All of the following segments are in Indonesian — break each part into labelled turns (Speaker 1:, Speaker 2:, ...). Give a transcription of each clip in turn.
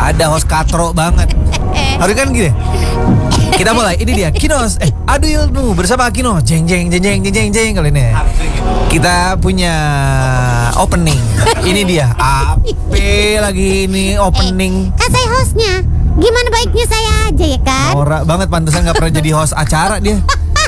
Speaker 1: Ada host katro banget. Harus kan gini. Kita mulai. Ini dia Kinos. Adu ilmu bersama Kinos. Jeng jeng jeng jeng jeng jeng kali ini. Kita punya opening. Ini dia. Apa lagi ini opening?
Speaker 2: Kan saya hostnya. Gimana baiknya saya aja ya kan?
Speaker 1: Norak banget, pantesan gak pernah jadi host acara dia.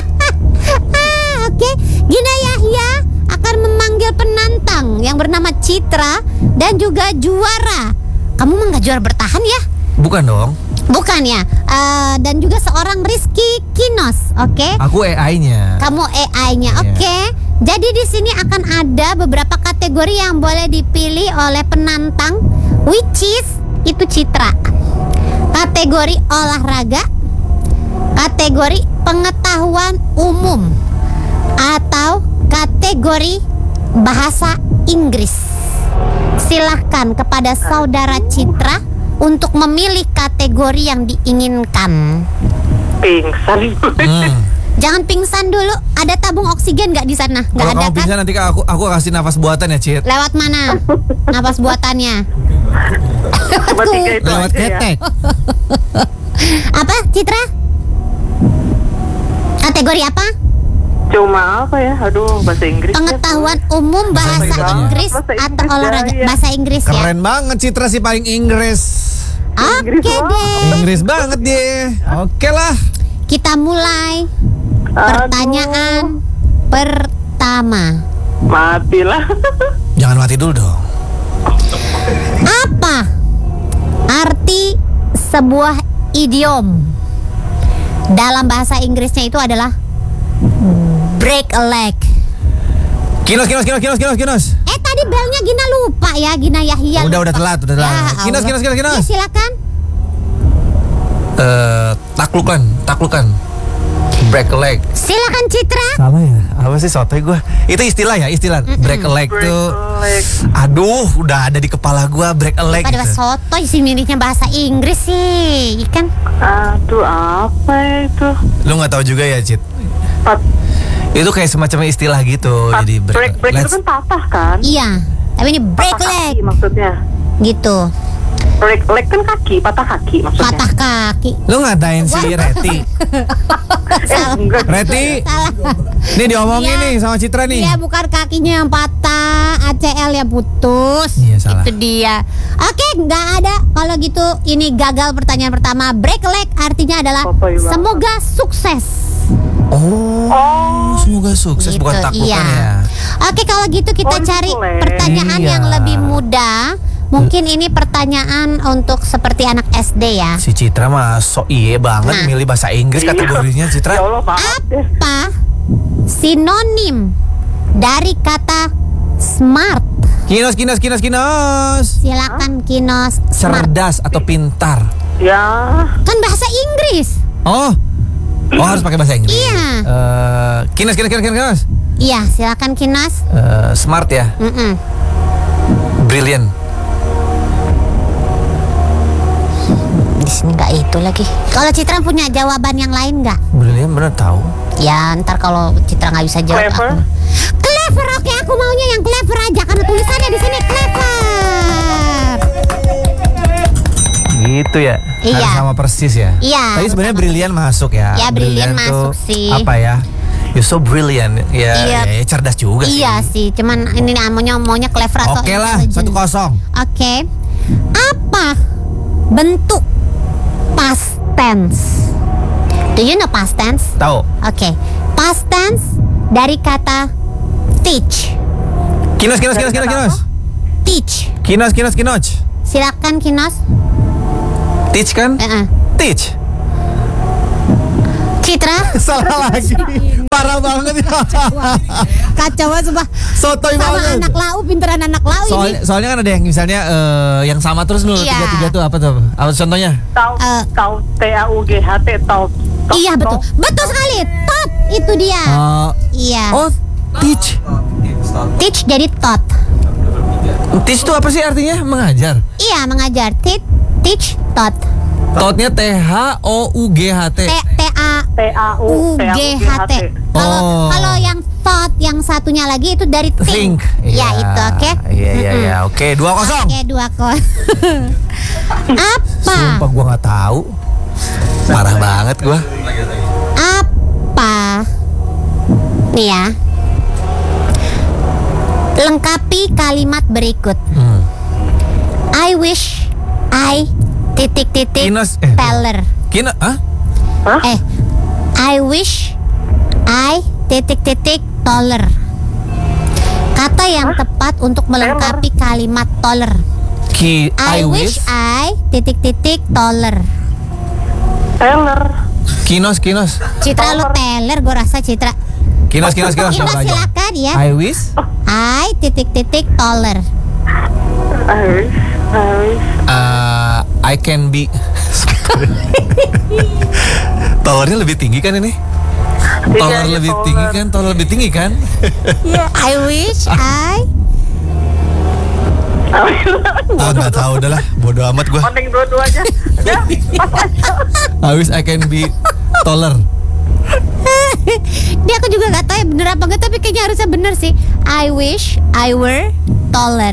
Speaker 2: Oke. Gina Yahya akan memanggil penantang yang bernama Citra dan juga juara. Kamu mah gak juara bertahan ya?
Speaker 1: Bukan dong.
Speaker 2: Bukan ya. Dan juga seorang Rizky Kinos. Oke.
Speaker 1: Aku AI-nya.
Speaker 2: Kamu AI-nya.
Speaker 1: Iya.
Speaker 2: Oke. Jadi di sini akan ada beberapa kategori yang boleh dipilih oleh penantang, which is itu Citra. Kategori olahraga, kategori pengetahuan umum, atau kategori bahasa Inggris. Silahkan kepada saudara Citra untuk memilih kategori yang diinginkan.
Speaker 3: Pingsan.
Speaker 2: Jangan pingsan dulu. Ada tabung oksigen nggak di sana? Nggak
Speaker 1: Kalau
Speaker 2: ada
Speaker 1: kamu
Speaker 2: kan?
Speaker 1: pingsan nanti aku kasih nafas buatan ya, Cit.
Speaker 2: Lewat mana? Nafas buatannya.
Speaker 3: Cuma 3 itu
Speaker 1: Lewat
Speaker 3: aja ya.
Speaker 1: ketek.
Speaker 2: Apa, Citra? Kategori apa?
Speaker 3: Cuma apa ya? Aduh, bahasa Inggris.
Speaker 2: Pengetahuan umum, bahasa
Speaker 1: Bahasa
Speaker 2: Inggris,
Speaker 3: Bahasa Inggris
Speaker 2: atau
Speaker 3: ya,
Speaker 2: olahraga?
Speaker 3: iya.
Speaker 2: Bahasa Inggris ya.
Speaker 1: Keren banget Citra sih, paling Inggris.
Speaker 2: Oke
Speaker 3: Inggris
Speaker 2: deh.
Speaker 1: Inggris banget dia. Oke lah.
Speaker 2: Kita mulai
Speaker 3: Aduh,
Speaker 2: pertanyaan pertama.
Speaker 3: matilah.
Speaker 1: Jangan mati dulu dong.
Speaker 2: Apa arti sebuah idiom? Dalam bahasa Inggrisnya itu adalah break a leg.
Speaker 1: Kinos.
Speaker 2: Tadi belnya Gina lupa ya, Gina Yahya.
Speaker 1: Udah telat.
Speaker 2: Ya,
Speaker 1: Kinos.
Speaker 2: Ya, silakan.
Speaker 1: Taklukan. Break a leg.
Speaker 2: Silakan Citra.
Speaker 1: Salah ya? Apa sih sotoy gue? Itu istilah ya, break a leg
Speaker 3: Break
Speaker 1: tuh.
Speaker 3: a leg.
Speaker 1: Aduh, udah ada di kepala gue break a leg.
Speaker 2: Pada
Speaker 1: Gitu.
Speaker 2: soto sih milihnya bahasa Inggris sih, kan?
Speaker 3: Aduh, apa itu?
Speaker 1: Lu nggak tahu juga ya, Cit?
Speaker 3: Pat,
Speaker 1: Itu kayak semacam istilah gitu.
Speaker 3: pat,
Speaker 1: Jadi
Speaker 3: break itu kan patah kan?
Speaker 2: Iya. Tapi ini break
Speaker 3: Patah
Speaker 2: leg
Speaker 3: kaki maksudnya.
Speaker 2: gitu.
Speaker 3: Break leg kan kaki, patah kaki maksudnya.
Speaker 2: Patah kaki.
Speaker 1: Lu ngatain si Reti.
Speaker 3: Enggak.
Speaker 1: Reti,
Speaker 2: Salah.
Speaker 1: nih diomongin
Speaker 2: Iya.
Speaker 1: nih sama Citra nih.
Speaker 2: Iya, bukan kakinya yang patah, ACL ya putus.
Speaker 1: Iya, salah.
Speaker 2: Itu dia. Oke, nggak ada. Kalau gitu ini gagal pertanyaan pertama. Break leg artinya adalah
Speaker 3: Popoy banget.
Speaker 2: semoga sukses.
Speaker 1: Oh, semoga sukses,
Speaker 2: Gitu,
Speaker 1: bukan taklukan
Speaker 2: iya.
Speaker 1: ya.
Speaker 2: Oke, kalau gitu kita
Speaker 3: Oh,
Speaker 2: cari
Speaker 3: boleh.
Speaker 2: pertanyaan
Speaker 1: Iya.
Speaker 2: yang lebih mudah. Mungkin ini pertanyaan untuk seperti anak SD ya.
Speaker 1: Si Citra mah sok iye banget
Speaker 2: Nah.
Speaker 1: milih bahasa Inggris kategorinya
Speaker 3: Ya
Speaker 1: Citra.
Speaker 3: Allah, maaf deh.
Speaker 2: Apa sinonim dari kata smart?
Speaker 1: Kinos.
Speaker 2: Silakan Kinos. Smart.
Speaker 1: Cerdas atau pintar.
Speaker 3: Ya,
Speaker 2: Kan bahasa Inggris.
Speaker 1: Oh harus pakai bahasa Inggris.
Speaker 2: Iya.
Speaker 1: Kinos.
Speaker 2: Iya, silakan Kinos.
Speaker 1: Smart ya. Brilliant.
Speaker 2: Di sini nggak itu lagi. Kalau Citra punya jawaban yang lain nggak?
Speaker 1: Brilliant bener tahu.
Speaker 2: Ya, ntar kalau Citra nggak bisa jawab.
Speaker 3: Clever.
Speaker 2: Clever, oke, aku maunya yang clever aja karena tulisannya di sini clever.
Speaker 1: Gitu ya.
Speaker 2: Iya.
Speaker 1: Harus sama persis ya.
Speaker 2: Iya,
Speaker 1: Tapi sebenarnya
Speaker 2: sama
Speaker 1: brilliant masuk ya.
Speaker 2: Ya, brilliant
Speaker 1: tuh
Speaker 2: masuk sih.
Speaker 1: Apa ya? You're so brilliant. Ya,
Speaker 2: Iya.
Speaker 1: ya, cerdas juga sih.
Speaker 2: Iya sih, cuman ini maunya clever atau
Speaker 1: Oke lah,
Speaker 2: intelligent.
Speaker 1: 1-0.
Speaker 2: Oke. Apa bentuk past tense? Do you know past tense?
Speaker 1: Tahu.
Speaker 2: Oke. Past tense dari kata teach.
Speaker 1: Kinos.
Speaker 2: Teach.
Speaker 1: Kinos.
Speaker 2: Silakan Kinos.
Speaker 1: Teach kan? Teach.
Speaker 2: Citra.
Speaker 1: Salah lagi. Parah banget ya.
Speaker 2: Kacau banget sumpah.
Speaker 1: Sotoy
Speaker 2: Sama
Speaker 1: banget.
Speaker 2: anak lau, pinteran anak lau ini.
Speaker 1: Soalnya kan ada yang misalnya yang sama terus dulu.
Speaker 2: Iya.
Speaker 1: Tiga tuh apa tuh? Apa contohnya?
Speaker 3: tahu TAUGHT tahu.
Speaker 2: Iya betul. Betul sekali. Tot itu dia. Iya.
Speaker 1: Oh, teach.
Speaker 2: Teach jadi tot.
Speaker 1: Teach itu apa sih artinya? Mengajar.
Speaker 2: Iya, mengajar. Teach tot.
Speaker 1: Totnya THOUGHT.
Speaker 2: TAUGHT.
Speaker 3: TAUGHT.
Speaker 2: Kalau
Speaker 1: Oh.
Speaker 2: yang thought, yang satunya lagi itu dari think. Ya, itu oke.
Speaker 1: Iya. Oke, 2-0.
Speaker 2: Oke, 2-0. Apa?
Speaker 1: Sumpah gua nggak tahu. Parah banget gua.
Speaker 2: Apa? Nih ya. Lengkapi kalimat berikut. I wish I
Speaker 1: Kinos,
Speaker 2: teller.
Speaker 1: Kino, ah?
Speaker 2: I wish I toller. Kata yang tepat untuk melengkapi kalimat toller. I wish I toller.
Speaker 3: Teller.
Speaker 1: Kinos.
Speaker 2: Citra lu teller, gue rasa Citra.
Speaker 1: Kinos.
Speaker 2: Kinos
Speaker 1: coba aja.
Speaker 2: silakan ya.
Speaker 1: I wish
Speaker 2: I toller.
Speaker 1: I can be. Tolernya lebih tinggi kan ini? Toler
Speaker 3: Iya,
Speaker 1: lebih
Speaker 3: toler.
Speaker 1: tinggi kan? Toler lebih tinggi kan?
Speaker 2: I wish I
Speaker 1: Nggak tahu, udahlah, bodo amat gua.
Speaker 3: Mending dua-duanya. Ya, pas aja.
Speaker 1: I wish I can be taller.
Speaker 2: Dia aku juga gak tahu ya bener apa enggak, tapi kayaknya harusnya bener sih. I wish I were taller.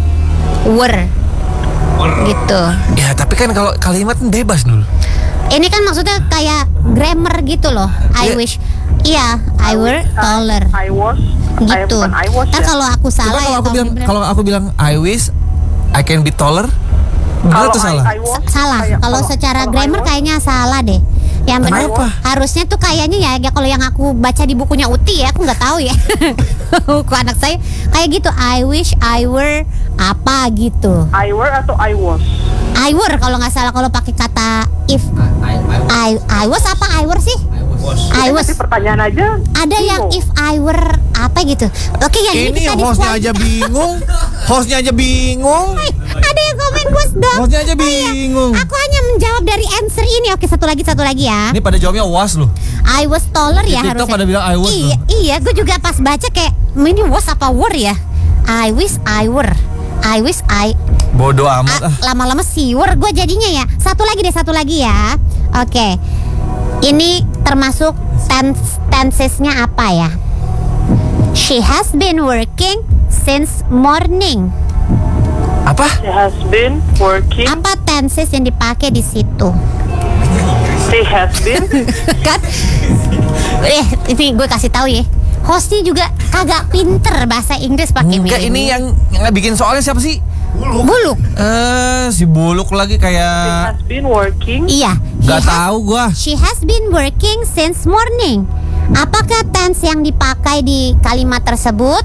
Speaker 2: Gitu.
Speaker 1: Ya tapi kan kalau kalimat bebas dulu.
Speaker 2: Ini kan maksudnya kayak grammar gitu loh. I
Speaker 1: Iya.
Speaker 2: wish. Iya, I were taller.
Speaker 3: I was.
Speaker 2: Gitu.
Speaker 3: I was
Speaker 2: Ntar
Speaker 3: ya.
Speaker 2: kalau aku
Speaker 1: Coba
Speaker 2: salah ya
Speaker 1: kalau aku bilang I wish I can be taller, benar atau salah?
Speaker 3: I was,
Speaker 2: salah.
Speaker 3: kayak
Speaker 2: Kalau secara
Speaker 3: kalau
Speaker 2: grammar
Speaker 3: I was,
Speaker 2: kayaknya salah deh. Yang benar
Speaker 1: Kenapa?
Speaker 2: harusnya tuh kayaknya ya kalau yang aku baca di bukunya Uti ya, aku nggak tahu ya. Buku anak saya kayak gitu. I wish I were apa gitu.
Speaker 3: I were atau I was?
Speaker 2: I were kalau nggak salah, kalau pakai kata if. I was apa I were sih? I was.
Speaker 3: Nanti pertanyaan aja.
Speaker 2: Ada yang
Speaker 3: bingung.
Speaker 2: if I were apa gitu. Oke, yang ini
Speaker 1: Ini
Speaker 2: kita
Speaker 1: hostnya aja bingung. Hostnya aja bingung.
Speaker 2: Ada yang komen bos dong.
Speaker 1: Hostnya aja bingung.
Speaker 2: Aku hanya menjawab dari answer ini. Oke, satu lagi ya.
Speaker 1: Ini pada jawabnya was loh.
Speaker 2: I was taller ya
Speaker 1: Di TikTok
Speaker 2: harusnya.
Speaker 1: pada bilang I was
Speaker 2: Iya,
Speaker 1: loh.
Speaker 2: iya, gue juga pas baca kayak ini was apa were ya. I wish I were. I wish I.
Speaker 1: Bodoh amat ah.
Speaker 2: Lama-lama si were gue jadinya ya. Satu lagi ya. Oke. Ini termasuk tensesnya apa ya? She has been working since morning.
Speaker 1: Apa?
Speaker 3: She has been working.
Speaker 2: Apa tenses yang dipakai di situ?
Speaker 3: She has been.
Speaker 2: Kan? Ini gue kasih tahu ya. Hostnya juga kagak pinter bahasa Inggris pakai
Speaker 1: Enggak, ini yang bikin soalnya siapa sih?
Speaker 2: Buluk.
Speaker 1: Si Buluk lagi
Speaker 3: She
Speaker 1: kayak
Speaker 3: has been working.
Speaker 2: Iya.
Speaker 1: nggak tahu gua.
Speaker 2: She has been working since morning. Apakah tense yang dipakai di kalimat tersebut?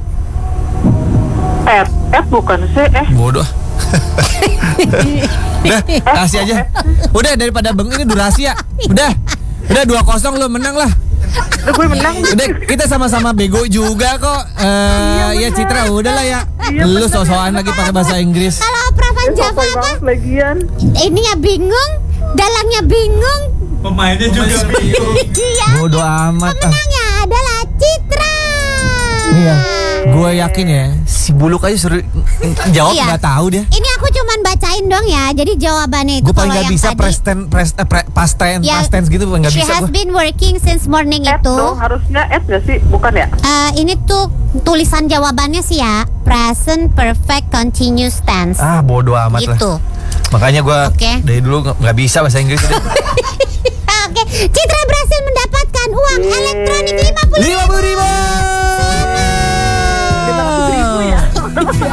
Speaker 3: Bukan sih.
Speaker 1: Bodoh. Udah, kasih aja. Udah daripada ini durasi ya. Udah 2-0 lo menang lah.
Speaker 3: Udah gue menang.
Speaker 1: Udah kita sama-sama bego juga kok. Ya Citra udahlah ya. Lu so-soan lagi pakai bahasa Inggris.
Speaker 2: Kalau Pravan Java
Speaker 3: Sotoy
Speaker 2: apa?
Speaker 3: banget lagian.
Speaker 2: Ininya bingung, dalangnya bingung.
Speaker 4: Pemainnya juga bingung.
Speaker 2: Iya.
Speaker 1: Bodoh amat ah.
Speaker 2: Pemenangnya adalah Citra.
Speaker 1: Iya. Gue yakin ya si Buluk aja suruh jawab
Speaker 2: Iya.
Speaker 1: nggak tahu dia.
Speaker 2: Ini aku cuman bacain dong ya. Jadi jawabannya itu
Speaker 1: Gue paling
Speaker 2: kalau
Speaker 1: nggak
Speaker 2: yang
Speaker 1: bisa
Speaker 2: tadi,
Speaker 1: past tense gitu nggak
Speaker 2: she
Speaker 1: bisa
Speaker 2: has
Speaker 1: gue.
Speaker 2: been working since morning
Speaker 3: At
Speaker 2: itu.
Speaker 3: dong, harusnya at nggak sih? Bukan ya?
Speaker 2: Ini tuh tulisan jawabannya sih ya, present perfect continuous tense.
Speaker 1: Ah bodoh amat lah.
Speaker 2: Gitu.
Speaker 1: Makanya gue
Speaker 2: Oke.
Speaker 1: dari dulu nggak bisa bahasa Inggris.
Speaker 2: Oke, Citra berhasil mendapatkan uang elektronik 50.000.
Speaker 1: 50.000.
Speaker 3: Kita 1.000 ya.